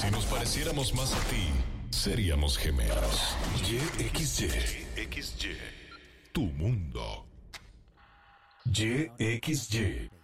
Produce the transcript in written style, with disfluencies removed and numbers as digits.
Si nos pareciéramos más a ti, seríamos gemelos. YXY. Tu mundo. YXY.